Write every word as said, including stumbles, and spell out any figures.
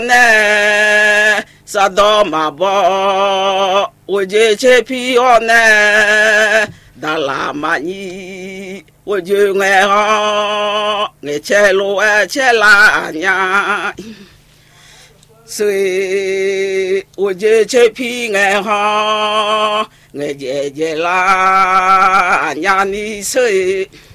呢，啥都嘛不，我这这皮哦呢，达拉玛尼，我就爱好，爱吃路爱吃辣呀，所以我这这皮爱好，爱姐姐啦呀你说。